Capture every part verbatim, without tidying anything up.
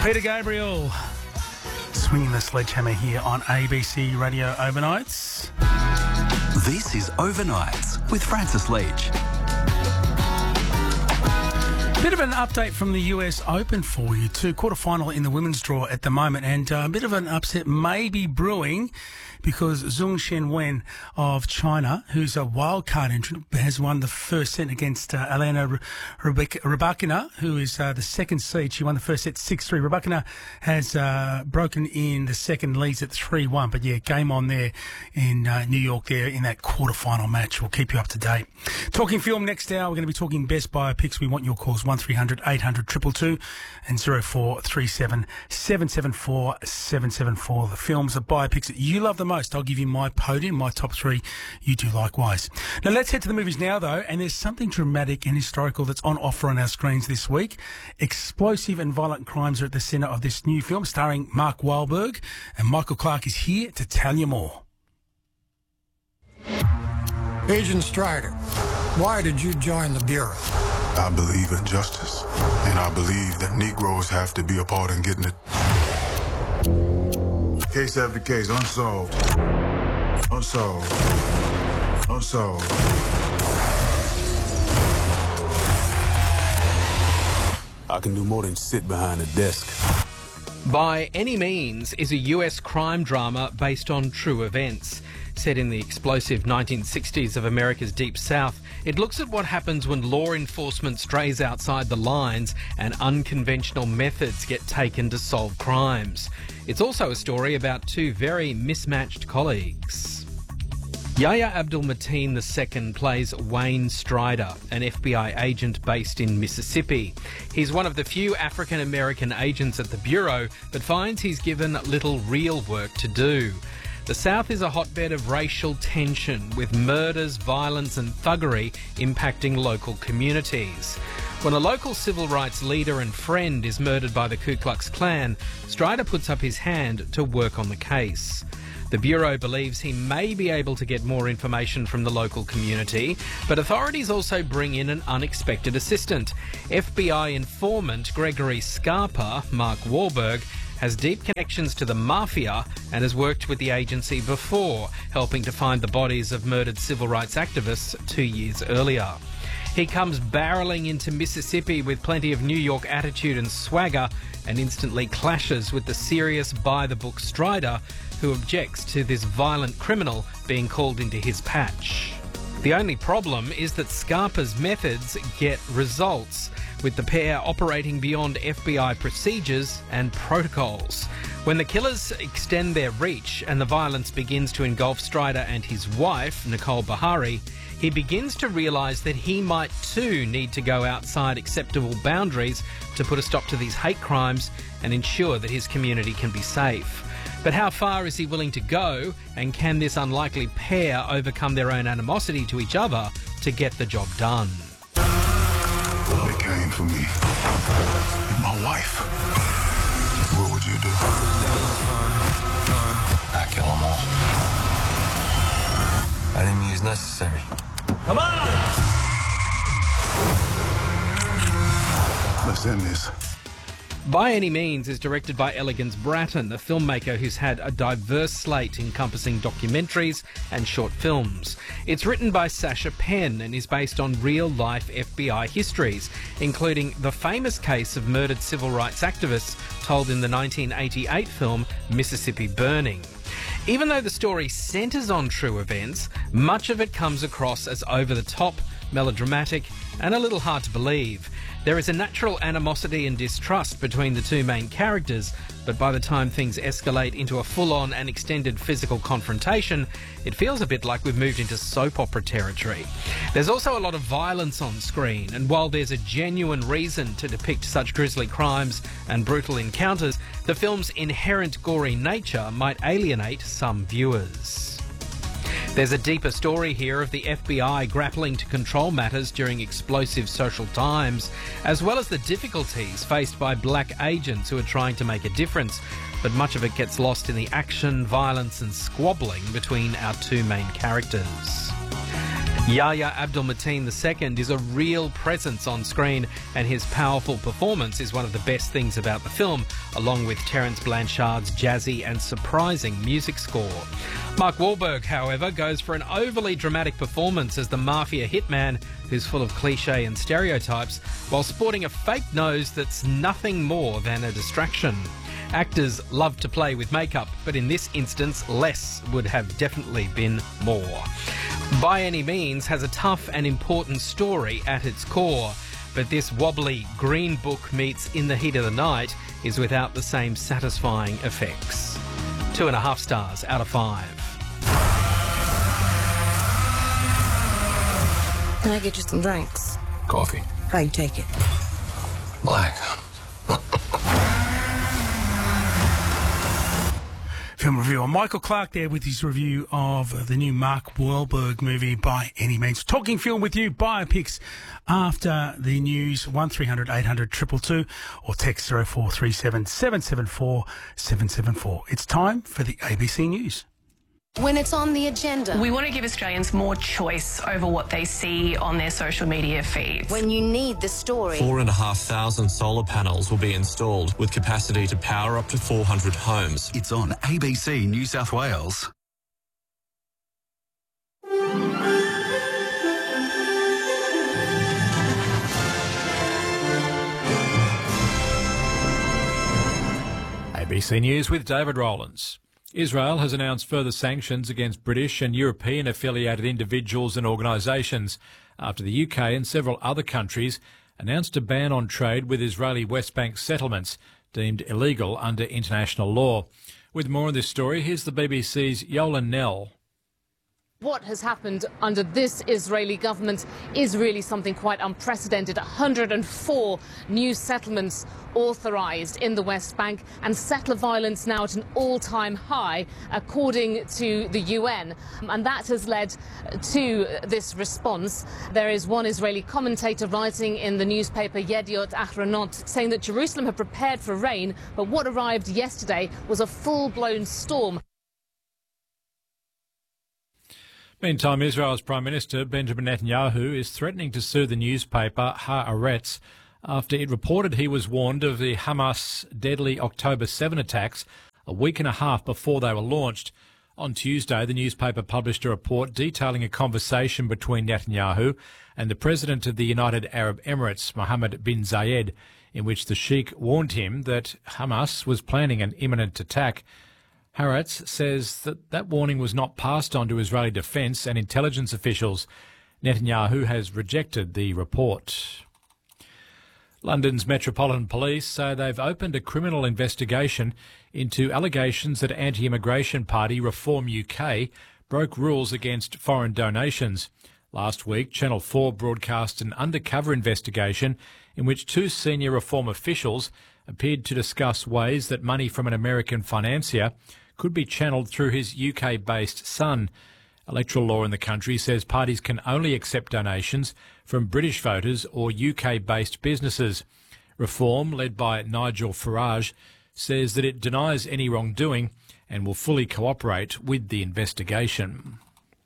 Peter Gabriel swinging the sledgehammer here on A B C Radio Overnights. This is Overnights with Francis Leach. Bit of an update from the U S Open for you too. Quarterfinal in the women's draw at the moment, and uh, a bit of an upset may be brewing because Zhong Shenwen of China, who's a wildcard entrant, has won the first set against uh, Elena Rybakina, who is uh, the second seed. She won the first set six three. Rybakina has uh, broken in the second, leads at three one. But yeah, game on there in uh, New York there in that quarterfinal match. We'll keep you up to date. Talking film next hour, we're going to be talking best biopics. We want your calls, one three hundred eight hundred two two two and zero four three seven seven seven four seven seven four. The films, the biopics that you love the most. I'll give you my podium, my top three. You do likewise. Now let's head to the movies now though, and there's something dramatic and historical that's on offer on our screens this week. Explosive and violent crimes are at the centre of this new film starring Mark Wahlberg, and Michael Clarke is here to tell you more. Agent Strider, why did you join the Bureau? I believe in justice, and I believe that Negroes have to be a part in getting it. Case after case, unsolved. Unsolved. Unsolved. I can do more than sit behind a desk. By Any Means is a U S crime drama based on true events. Set in the explosive nineteen sixties of America's Deep South, it looks at what happens when law enforcement strays outside the lines and unconventional methods get taken to solve crimes. It's also a story about two very mismatched colleagues. Yahya Abdul-Mateen the Second plays Wayne Strider, an F B I agent based in Mississippi. He's one of the few African-American agents at the Bureau, but finds he's given little real work to do. The South is a hotbed of racial tension, with murders, violence and thuggery impacting local communities. When a local civil rights leader and friend is murdered by the Ku Klux Klan, Strider puts up his hand to work on the case. The Bureau believes he may be able to get more information from the local community, but authorities also bring in an unexpected assistant. F B I informant Gregory Scarpa, Mark Wahlberg, has deep connections to the mafia and has worked with the agency before, helping to find the bodies of murdered civil rights activists two years earlier. He comes barreling into Mississippi with plenty of New York attitude and swagger and instantly clashes with the serious by-the-book Strider, who objects to this violent criminal being called into his patch. The only problem is that Scarpa's methods get results, with the pair operating beyond F B I procedures and protocols. When the killers extend their reach and the violence begins to engulf Strider and his wife, Nicole Beharie, he begins to realise that he might too need to go outside acceptable boundaries to put a stop to these hate crimes and ensure that his community can be safe. But how far is he willing to go, and can this unlikely pair overcome their own animosity to each other to get the job done? They came for me. And my wife. What would you do? I kill them all. Enemy is necessary. Come on! Let's end this. By Any Means is directed by Elegance Bratton, a filmmaker who's had a diverse slate encompassing documentaries and short films. It's written by Sasha Penn and is based on real-life F B I histories, including the famous case of murdered civil rights activists told in the nineteen eighty-eight film Mississippi Burning. Even though the story centres on true events, much of it comes across as over-the-top, melodramatic, and a little hard to believe. There is a natural animosity and distrust between the two main characters, but by the time things escalate into a full-on and extended physical confrontation, it feels a bit like we've moved into soap opera territory. There's also a lot of violence on screen, and while there's a genuine reason to depict such grisly crimes and brutal encounters, the film's inherent gory nature might alienate some viewers. There's a deeper story here of the F B I grappling to control matters during explosive social times, as well as the difficulties faced by black agents who are trying to make a difference, but much of it gets lost in the action, violence and squabbling between our two main characters. Yahya Abdul-Mateen the Second is a real presence on screen, and his powerful performance is one of the best things about the film, along with Terence Blanchard's jazzy and surprising music score. Mark Wahlberg, however, goes for an overly dramatic performance as the mafia hitman who's full of cliche and stereotypes, while sporting a fake nose that's nothing more than a distraction. Actors love to play with makeup, but in this instance, less would have definitely been more. By Any Means has a tough and important story at its core, but this wobbly Green Book meets In the Heat of the Night is without the same satisfying effects. Two and a half stars out of five. Can I get you some drinks? Coffee. How you take it? Black. Film reviewer Michael Clark there with his review of the new Mark Wahlberg movie By Any Means. Talking film with you, biopics after the news, one three hundred eight hundred two two two or text zero four three seven seven seven four seven seven four. It's time for the A B C News. When it's on the agenda. We want to give Australians more choice over what they see on their social media feeds. When you need the story. Four and a half thousand solar panels will be installed with capacity to power up to four hundred homes. It's on A B C New South Wales. A B C News with David Rowlands. Israel has announced further sanctions against British and European affiliated individuals and organisations after the U K and several other countries announced a ban on trade with Israeli West Bank settlements deemed illegal under international law. With more on this story, here's the B B C's Yolan Nell. What has happened under this Israeli government is really something quite unprecedented. one hundred four new settlements authorised in the West Bank, and settler violence now at an all-time high, according to the U N. And that has led to this response. There is one Israeli commentator writing in the newspaper Yediot Ahronot saying that Jerusalem had prepared for rain, but what arrived yesterday was a full-blown storm. Meantime, Israel's Prime Minister Benjamin Netanyahu is threatening to sue the newspaper Haaretz after it reported he was warned of the Hamas deadly October seventh attacks a week and a half before they were launched. On Tuesday, the newspaper published a report detailing a conversation between Netanyahu and the President of the United Arab Emirates, Mohammed bin Zayed, in which the Sheikh warned him that Hamas was planning an imminent attack. Haaretz says that that warning was not passed on to Israeli defence and intelligence officials. Netanyahu has rejected the report. London's Metropolitan Police say they've opened a criminal investigation into allegations that anti-immigration party Reform U K broke rules against foreign donations. Last week, Channel four broadcast an undercover investigation in which two senior Reform officials appeared to discuss ways that money from an American financier could be channelled through his U K-based son. Electoral law in the country says parties can only accept donations from British voters or U K-based businesses. Reform, led by Nigel Farage, says that it denies any wrongdoing and will fully cooperate with the investigation.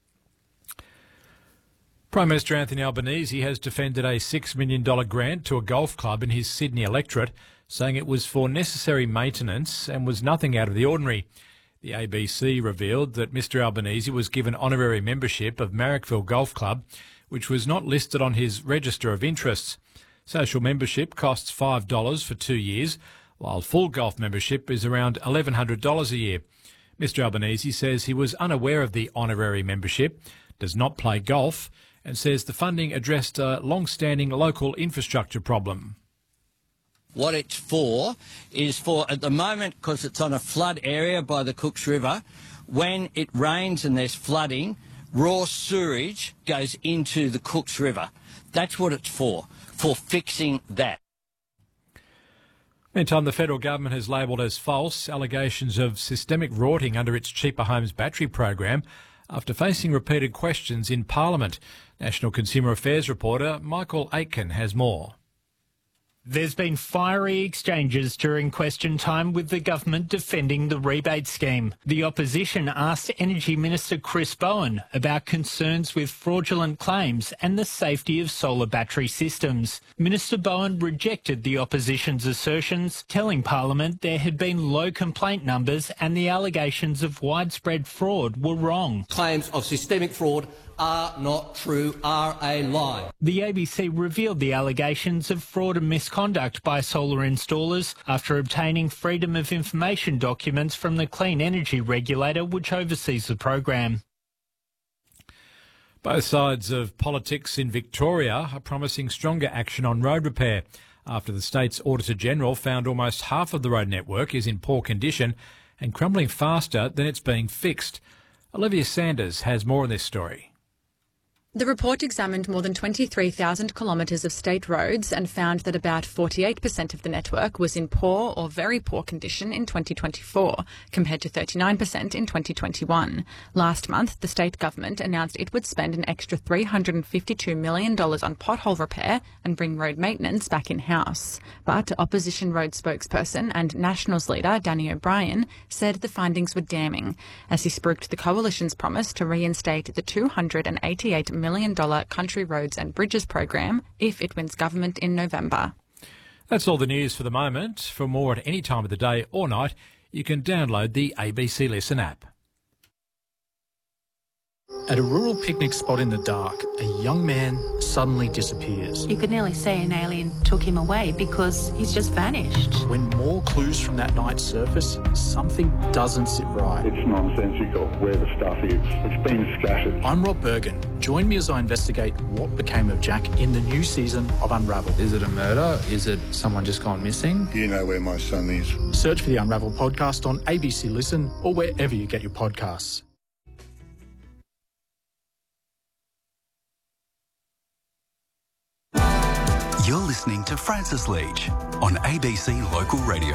Prime Minister Anthony Albanese has defended a six million dollars grant to a golf club in his Sydney electorate, saying it was for necessary maintenance and was nothing out of the ordinary. The A B C revealed that Mr Albanese was given honorary membership of Marrickville Golf Club, which was not listed on his register of interests. Social membership costs five dollars for two years, while full golf membership is around eleven hundred dollars a year. Mr Albanese says he was unaware of the honorary membership, does not play golf, and says the funding addressed a long-standing local infrastructure problem. What it's for is for, at the moment, because it's on a flood area by the Cooks River, when it rains and there's flooding, raw sewage goes into the Cooks River. That's what it's for, for fixing that. Meantime, the federal government has labelled as false allegations of systemic rorting under its Cheaper Homes battery program after facing repeated questions in Parliament. National Consumer Affairs reporter Michael Aitken has more. There's been fiery exchanges during question time with the government defending the rebate scheme. The opposition asked Energy Minister Chris Bowen about concerns with fraudulent claims and the safety of solar battery systems. Minister Bowen rejected the opposition's assertions, telling Parliament there had been low complaint numbers and the allegations of widespread fraud were wrong. Claims of systemic fraud are not true, are a lie. The A B C revealed the allegations of fraud and misconduct by solar installers after obtaining Freedom of Information documents from the Clean Energy Regulator, which oversees the program. Both sides of politics in Victoria are promising stronger action on road repair after the state's Auditor-General found almost half of the road network is in poor condition and crumbling faster than it's being fixed. Olivia Sanders has more on this story. The report examined more than twenty-three thousand kilometres of state roads and found that about forty-eight percent of the network was in poor or very poor condition in twenty twenty-four, compared to thirty-nine percent in twenty twenty-one. Last month, the state government announced it would spend an extra three hundred fifty-two million dollars on pothole repair and bring road maintenance back in-house. But opposition road spokesperson and Nationals leader Danny O'Brien said the findings were damning, as he spooked the coalition's promise to reinstate the two hundred eighty-eight million dollars Country Roads and Bridges program if it wins government in November. That's all the news for the moment. For more at any time of the day or night, you can download the A B C Listen app. At a rural picnic spot in the dark, a young man suddenly disappears. You could nearly say an alien took him away because he's just vanished. When more clues from that night surface, something doesn't sit right. It's nonsensical where the stuff is. It's been scattered. I'm Rob Bergen. Join me as I investigate what became of Jack in the new season of Unravel. Is it a murder? Is it someone just gone missing? You know where my son is. Search for the Unravel podcast on A B C Listen or wherever you get your podcasts. You're listening to Francis Leach on A B C Local Radio.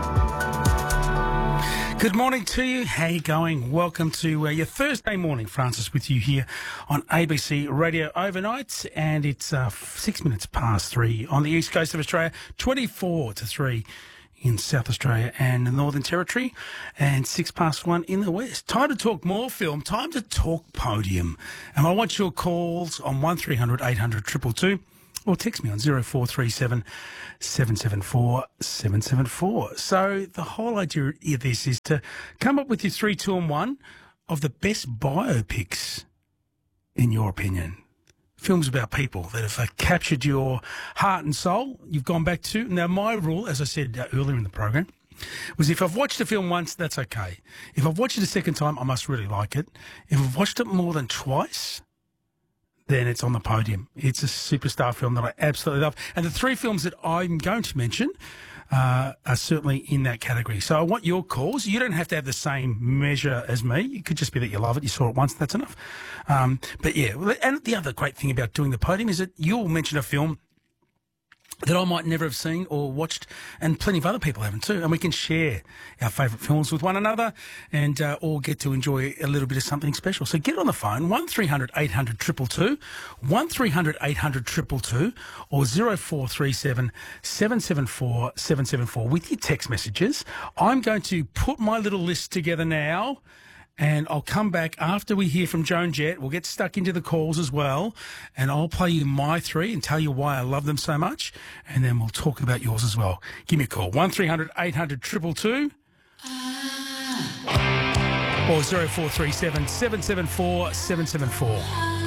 Good morning to you. How you going? Welcome to uh, your Thursday morning. Francis with you here on A B C Radio Overnight, and it's uh, six minutes past three on the east coast of Australia, twenty-four to three in South Australia and the Northern Territory, and six past one in the west. Time to talk more film. Time to talk podium, and I want your calls on one three hundred eight hundred two two two. Or text me on zero four three seven seven seven four seven seven four. So the whole idea of this is to come up with your three, two and one of the best biopics, in your opinion. Films about people that have uh, captured your heart and soul. You've gone back to. Now, my rule, as I said uh, earlier in the program, was if I've watched a film once, that's okay. If I've watched it a second time, I must really like it. If I've watched it more than twice, then it's on the podium. It's a superstar film that I absolutely love. And the three films that I'm going to mention uh, are certainly in that category. So I want your calls. You don't have to have the same measure as me. It could just be that you love it. You saw it once. That's enough. Um, but yeah, and the other great thing about doing the podium is that you'll mention a film that I might never have seen or watched, and plenty of other people haven't too. And we can share our favourite films with one another and uh, all get to enjoy a little bit of something special. So get on the phone, one three hundred eight hundred two two two, one three hundred eight hundred two two two, or zero four three seven seven seven four seven seven four with your text messages. I'm going to put my little list together now, and I'll come back after we hear from Joan Jett. We'll get stuck into the calls as well, and I'll play you my three and tell you why I love them so much, and then we'll talk about yours as well. Give me a call, one three hundred eight hundred two two two, or zero four three seven seven seven four seven seven four.